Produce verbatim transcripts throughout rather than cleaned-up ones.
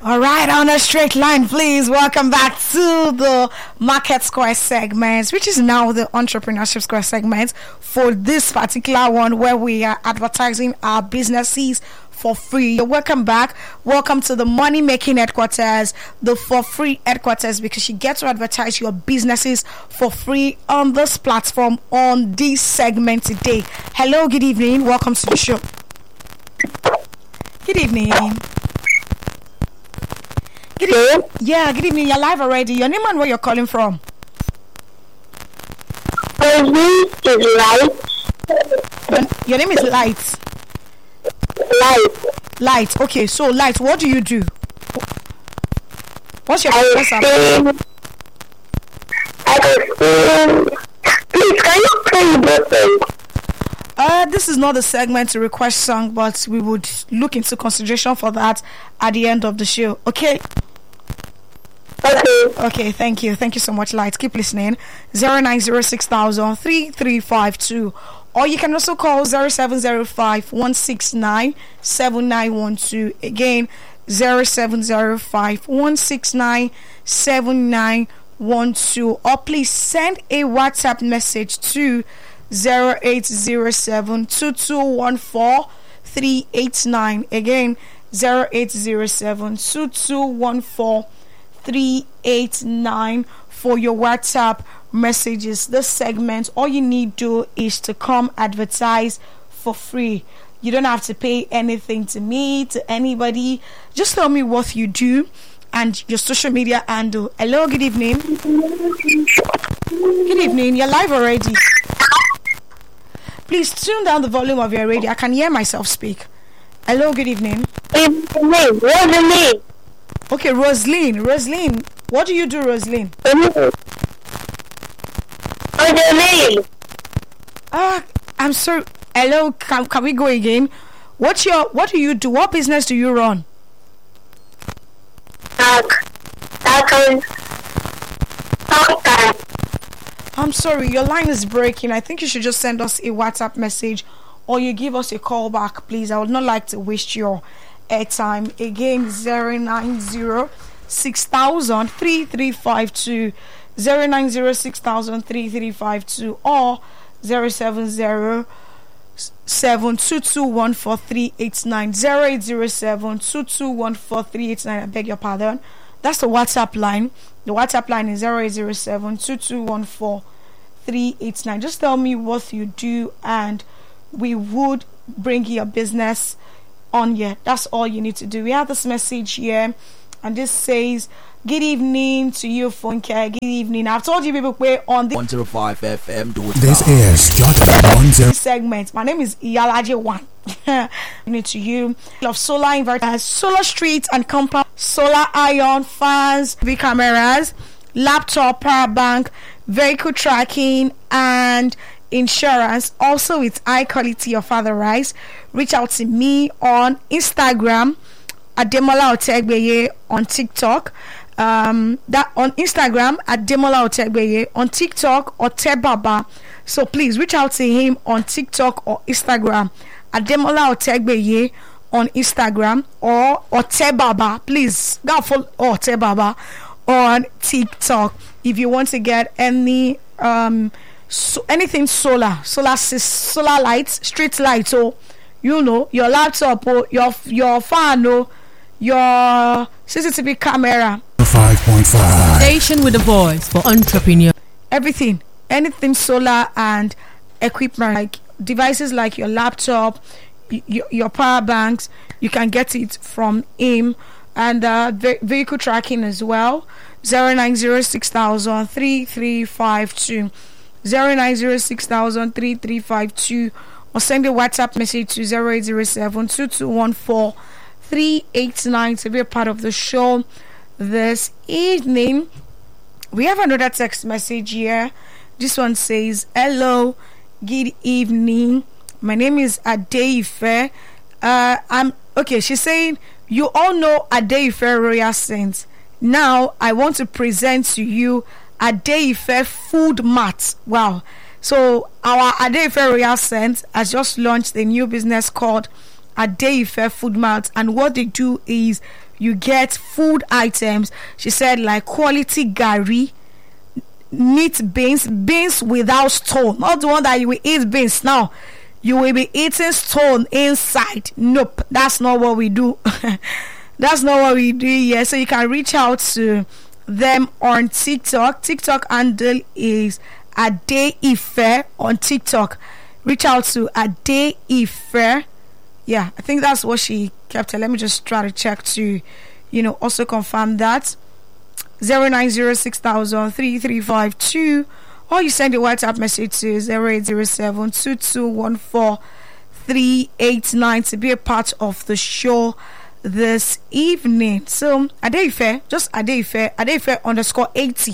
All right, on a straight line, please. Welcome back to the Market Square segment, which is now the Entrepreneurship Square segment for this particular one where we are advertising our businesses for free. Welcome back. Welcome to the money making headquarters, the for free headquarters, because you get to advertise your businesses for free on this platform on this segment today. Hello, good evening. Welcome to the show. Good evening. Good evening. Yeah, good evening. You're live already. Your name and where you're calling from? My name is Light. Your, your name is Light. Light. Light. Okay, so Light, what do you do? What's your I what's up? sing. I can sing. Please, can you play the song? Uh, this is not the segment to request song, but we would look into consideration for that at the end of the show. Okay. Okay. Okay, thank you. Thank you so much, Light. Keep listening. zero nine zero six thousand three three five two. Or you can also call zero seven zero five one six nine seven nine one two. Again, zero seven zero five one six nine seven nine one two. Or please send a WhatsApp message to zero eight zero seven two two one four three eight nine. Again, zero eight zero seven two two one four three eight nine for your WhatsApp messages. This segment, all you need to do is to come advertise for free. You don't have to pay anything to me, to anybody. Just tell me what you do and your social media handle. Hello, good evening. Good evening. You're live already. Please tune down the volume of your radio. I can hear myself speak. Hello, good evening. What's the name? What's the name? Okay, Roseline. Roseline, what do you do, Roseline? What's the name? Ah, I'm sorry. Hello, can, can we go again? What's your what do you do? What business do you run? Talk. Talk. Talk. I'm sorry, your line is breaking. I think you should just send us a WhatsApp message or you give us a call back, please. I would not like to waste your airtime. Again, zero nine zero six thousand three three five two, zero nine zero six thousand three three five two, or zero seven zero seven two two one four three eight nine, zero eight zero seven two two one four three eight nine. I beg your pardon. That's the WhatsApp line. The WhatsApp line is zero eight zero seven two two one four three eight nine. Just tell me what you do and we would bring your business on here. That's all you need to do. We have this message here and this says, good evening to you, Funke. Good evening. I've told you people we're on the one oh five F M. This is Jordan one oh segment. My name is Iyalaje One. New to you of solar inverters, solar street and compound, solar iron fans, V cameras, laptop, power bank, vehicle tracking, and insurance. Also, it's high quality of other rice. Reach out to me on Instagram, Ademola Otegbeye, on TikTok. Um, that on Instagram at Demola Otegbeye, on TikTok Otebaba. So please reach out to him on TikTok or Instagram at Demola Otegbeye on Instagram or Otebaba. Please go follow Otebaba on TikTok if you want to get any um so anything solar, solar solar lights, street lights, or you know your laptop or your your fan or your C C T V camera. five point five Station with a voice for entrepreneurs. Everything, anything solar and equipment, like devices like your laptop, y- your, your power banks, you can get it from him. And uh, ve- vehicle tracking as well. zero nine zero six thousand three three five two, zero nine zero six thousand three three five two, or send a WhatsApp message to zero eight zero seven two two one four three eight nine to be a part of the show this evening. We have another text message here. This one says, hello, good evening, my name is Adeife. uh I'm okay. She's saying, you all know Adeife Royal Saint. Now I want to present to you Adeife Food Mart. Wow. So our Adeife Royal Saint has just launched a new business called Adeife Food Mart, and what they do is you get food items. She said like quality gari, neat beans, beans without stone, not the one that you will eat beans now. You will be eating stone inside. Nope, that's not what we do. That's not what we do here. So you can reach out to them on TikTok. TikTok handle is Ade Ife on TikTok. Reach out to Ade Ife. Yeah, I think that's what she kept. Let me just try to check to, you know, also confirm that. zero nine zero six thousand three three five two, or you send a WhatsApp message to zero eight zero seven two two one four three eight nine to be a part of the show this evening. So Adeife, just Adeife, Adeife underscore eighty,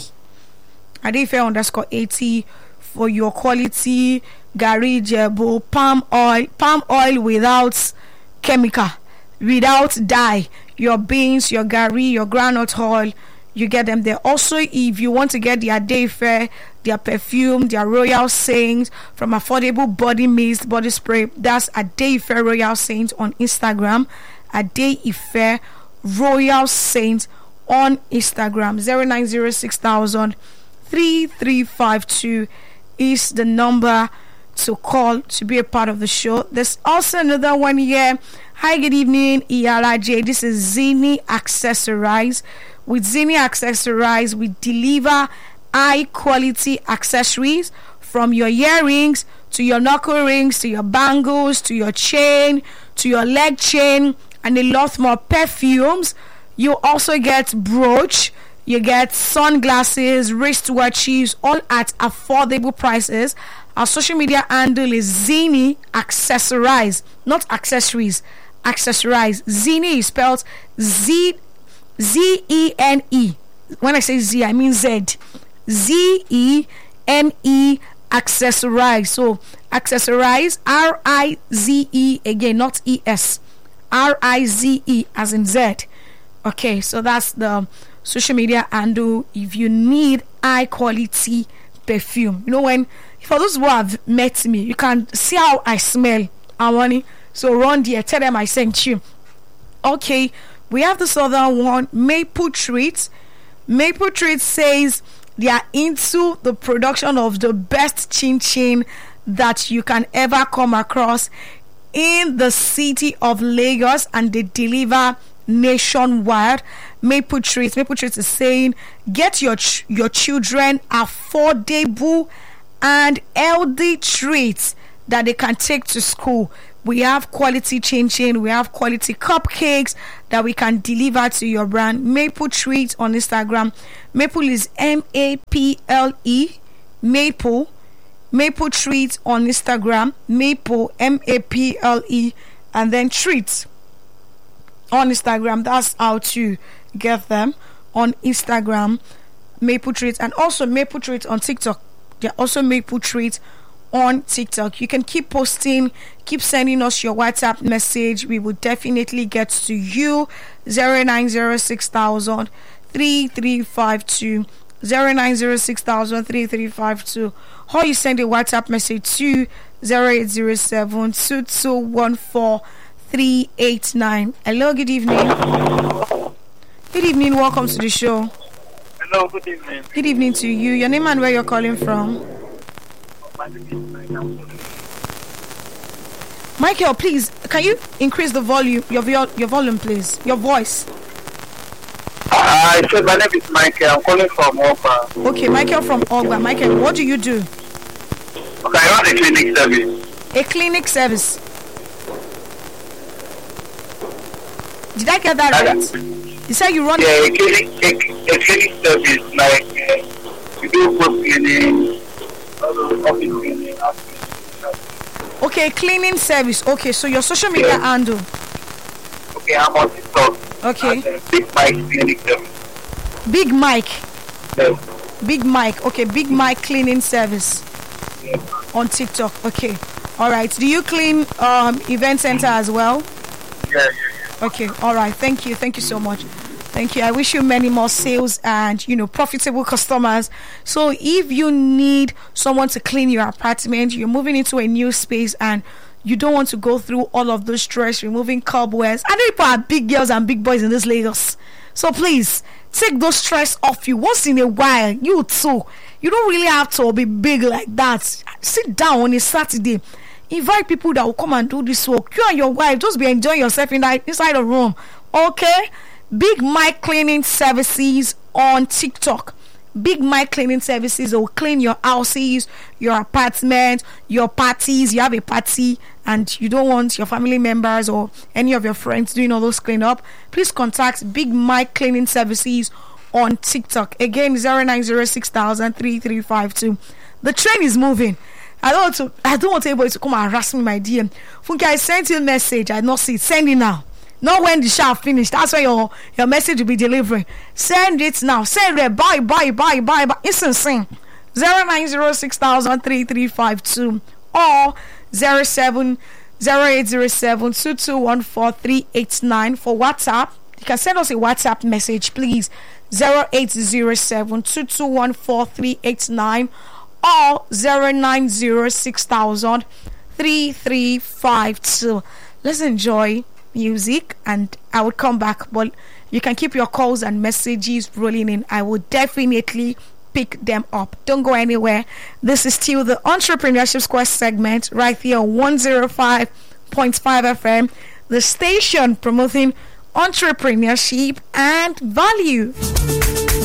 Adeife underscore eighty for your quality gari jebo palm oil, palm oil without chemical, without dye. Your beans, your gari, your groundnut oil, you get them there. Also, if you want to get their Adeife, their perfume, their Royal Saint from Affordable Body Mist Body Spray, that's Adeife Royal Saint on Instagram. Adeife Royal Saint on Instagram. Zero nine zero six thousand three three five two is the number to call to be a part of the show. There's also another one here. Hi, good evening, Iyala J. This is Zini Accessorize. With Zini Accessorize, we deliver high quality accessories, from your earrings to your knuckle rings to your bangles to your chain to your leg chain, and a lot more. Perfumes. You also get brooch, you get sunglasses, wristwatches, all at affordable prices. Our social media handle is Zini Accessorize, not accessories. Accessorize. Zini is spelled Z Z E N E. When I say Z, I mean Z. Z E N E. Accessorize. So accessorize, R I Z E again, not E S. R I Z E as in Z. Okay, so that's the social media handle if you need high quality perfume. You know, when for those who have met me, you can see how I smell. Awani. So run there, tell them I sent you. Okay, we have this other one, Maple Treats. Maple Treats says they are into the production of the best chin chin that you can ever come across in the city of Lagos, and they deliver nationwide. Maple Treats, Maple Treats is saying get your ch- your children affordable and healthy treats that they can take to school. We have quality chin chin, we have quality cupcakes that we can deliver to your brand. Maple Treats on Instagram. Maple is M A P L E. Maple. Maple Treats on Instagram. Maple, M A P L E, and then Treats on Instagram. That's how to get them on Instagram. Maple Treats, and also Maple Treats on TikTok. They're also Maple Treats on TikTok. You can keep posting, keep sending us your WhatsApp message. We will definitely get to you. Zero nine zero six thousand three three five two. Zero nine zero six thousand three three five two. Or you send a WhatsApp message to zero eight zero seven two two one four three eight nine. Hello, good evening. Good evening, welcome to the show. Hello, good evening. Good evening to you. Your name and where you're calling from? Michael, please, can you increase the volume, your your, your volume, please, your voice? Uh, I said my name is Michael. I'm calling from Ogba. Okay, Michael from Ogba. Michael, what do you do? Okay, I run a clinic service. A clinic service. Did I get that right? You said you run. Yeah, a clinic, a, a clinic service, like uh, you do post cleaning, office cleaning. Okay, cleaning service. Okay, so your social media Yeah. handle. Okay, I'm on TikTok. Okay. And, uh, Big Mike Clinic Service. Big Mike. Yes. Big Mike. Okay, Big Mike cleaning service Yes. on TikTok. Okay. All right. Do you clean um event center as well? Yeah, yeah, yeah. Okay. All right. Thank you. Thank you so much. Thank you. I wish you many more sales and, you know, profitable customers. So if you need someone to clean your apartment, you're moving into a new space and You don't want to go through all of those stress, removing cobwebs. I know people are big girls and big boys in this Lagos. So please, take those stress off you. Once in a while, you too. You don't really have to be big like that. Sit down on a Saturday. Invite people that will come and do this work. You and your wife, just be enjoying yourself in that, inside the room. Okay? Big Mike Cleaning Services on TikTok. Big Mike Cleaning Services will clean your houses, your apartment, your parties. You have a party and you don't want your family members or any of your friends doing all those cleanup. Please contact Big Mike Cleaning Services on TikTok. Again, zero nine zero six thousand three three five two. The train is moving. I don't want to. I don't want anybody to come and harass me, my D M. Funke, I sent you a message. I not see it. Send it now. Not when the show finished. That's when your your message will be delivering. Send it now. Send it. Bye, bye, bye, bye, bye. It's insane. Zero nine zero six thousand three three five two or zero seven zero eight zero seven two two one four three eight nine for WhatsApp. You can send us a WhatsApp message, please. Zero eight zero seven two two one four three eight nine or zero nine zero six thousand three three five two. Let's enjoy music and I will come back, but you can keep your calls and messages rolling in. I will definitely pick them up. Don't go anywhere. This is still the Entrepreneurship Square segment right here on one oh five point five F M, the station promoting entrepreneurship and value.